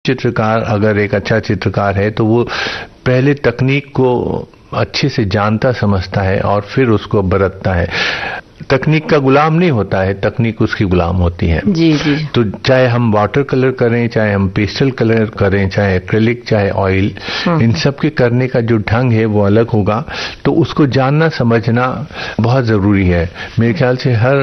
चित्रकार अगर एक अच्छा चित्रकार है तो वो पहले तकनीक को अच्छे से जानता समझता है और फिर उसको बरतता है। तकनीक का गुलाम नहीं होता है, तकनीक उसकी गुलाम होती है। जी जी। तो चाहे हम वाटर कलर करें, चाहे हम पेस्टल कलर करें, चाहे एक्रिलिक, चाहे ऑयल, इन सब के करने का जो ढंग है वो अलग होगा। तो उसको जानना समझना बहुत जरूरी है। मेरे ख्याल से हर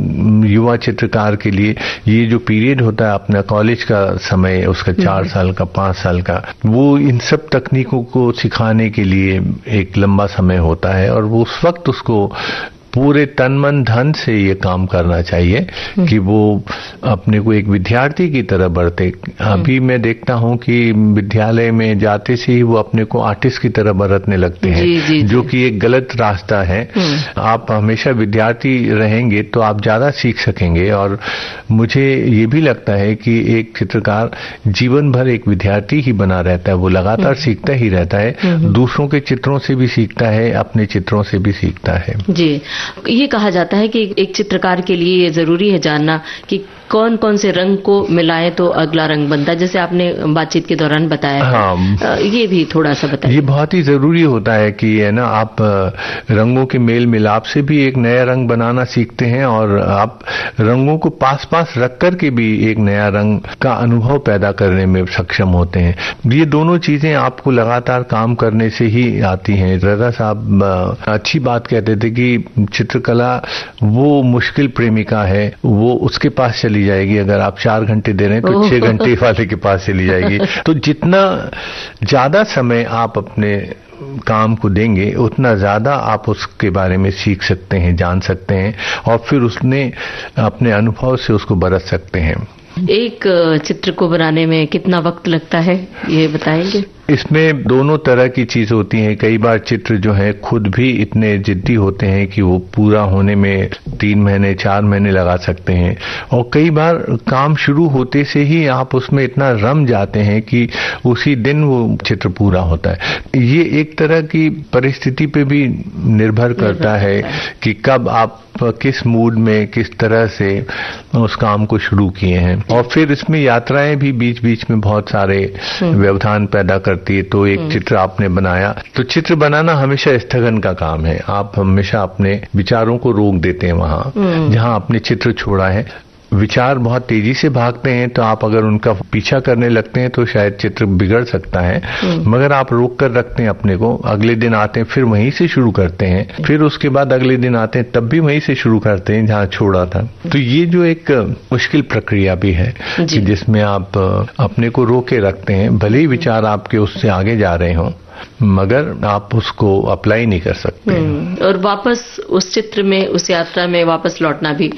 युवा चित्रकार के लिए ये जो पीरियड होता है अपना कॉलेज का समय, उसका 4 साल का, 5 साल का, वो इन सब तकनीकों को सिखाने के लिए एक लंबा समय होता है और वो उस वक्त उसको पूरे तन मन धन से ये काम करना चाहिए कि वो अपने को एक विद्यार्थी की तरह बढ़ते। अभी मैं देखता हूं कि विद्यालय में जाते से ही वो अपने को आर्टिस्ट की तरह बरतने लगते हैं, जी, जो कि एक गलत रास्ता है। आप हमेशा विद्यार्थी रहेंगे तो आप ज्यादा सीख सकेंगे। और मुझे ये भी लगता है कि एक चित्रकार जीवन भर एक विद्यार्थी ही बना रहता है, वो लगातार सीखता ही रहता है, दूसरों के चित्रों से भी सीखता है, अपने चित्रों से भी सीखता है। जी, ये कहा जाता है कि एक चित्रकार के लिए ये जरूरी है जानना कि कौन कौन से रंग को मिलाएं तो अगला रंग बनता है, जैसे आपने बातचीत के दौरान बताया। हाँ, ये भी थोड़ा सा बताइए। ये बहुत ही जरूरी होता है कि है ना, आप रंगों के मेल मिलाप से भी एक नया रंग बनाना सीखते हैं और आप रंगों को पास पास रख कर के भी एक नया रंग का अनुभव पैदा करने में सक्षम होते हैं। ये दोनों चीजें आपको लगातार काम करने से ही आती हैं। रजा साहब अच्छी बात कहते थे कि चित्रकला वो मुश्किल प्रेमिका है, वो उसके पास चली जाएगी। अगर आप 4 घंटे दे रहे हैं तो 6 घंटे वाले के पास चली जाएगी। तो जितना ज्यादा समय आप अपने काम को देंगे उतना ज्यादा आप उसके बारे में सीख सकते हैं, जान सकते हैं और फिर उसने अपने अनुभव से उसको बरत सकते हैं। एक चित्र को बनाने में कितना वक्त लगता है, ये बताएंगे? इसमें दोनों तरह की चीज होती हैं। कई बार चित्र जो है खुद भी इतने जिद्दी होते हैं कि वो पूरा होने में 3 महीने 4 महीने लगा सकते हैं और कई बार काम शुरू होते से ही आप उसमें इतना रम जाते हैं कि उसी दिन वो चित्र पूरा होता है। ये एक तरह की परिस्थिति पे भी निर्भर करता है कि कब आप किस मूड में किस तरह से उस काम को शुरू किए हैं। और फिर इसमें यात्राएं भी बीच बीच में बहुत सारे व्यवधान पैदा करती है। तो एक चित्र आपने बनाया तो चित्र बनाना हमेशा स्थगन का काम है। आप हमेशा अपने विचारों को रोक देते हैं वहां जहां आपने चित्र छोड़ा है। विचार बहुत तेजी से भागते हैं तो आप अगर उनका पीछा करने लगते हैं तो शायद चित्र बिगड़ सकता है, मगर आप रोक कर रखते हैं अपने को। अगले दिन आते हैं फिर वहीं से शुरू करते हैं, फिर उसके बाद अगले दिन आते हैं तब भी वहीं से शुरू करते हैं जहां छोड़ा था। तो ये जो एक मुश्किल प्रक्रिया भी है कि जिसमें आप अपने को रोके रखते हैं, भले ही विचार आपके उससे आगे जा रहे हों मगर आप उसको अप्लाई नहीं कर सकते। और वापस उस चित्र में, उस यात्रा में वापस लौटना भी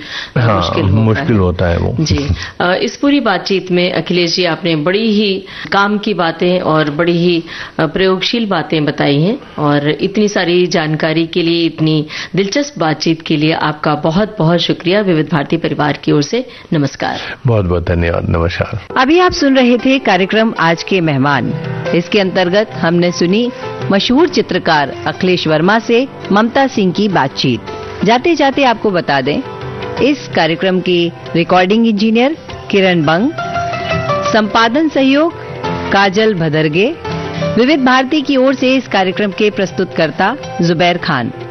मुश्किल होता है वो। जी, इस पूरी बातचीत में अखिलेश जी आपने बड़ी ही काम की बातें और बड़ी ही प्रयोगशील बातें बताई हैं और इतनी सारी जानकारी के लिए, इतनी दिलचस्प बातचीत के लिए आपका बहुत बहुत शुक्रिया। विविध भारती परिवार की ओर से नमस्कार। बहुत बहुत धन्यवाद। नमस्कार। अभी आप सुन रहे थे कार्यक्रम आज के मेहमान। इसके अंतर्गत हमने सुनी मशहूर चित्रकार अखिलेश वर्मा से ममता सिंह की बातचीत। जाते जाते आपको बता दें, इस कार्यक्रम की रिकॉर्डिंग इंजीनियर किरण बंग, संपादन सहयोग काजल भदरगे, विविध भारती की ओर से इस कार्यक्रम के प्रस्तुतकर्ता जुबैर खान।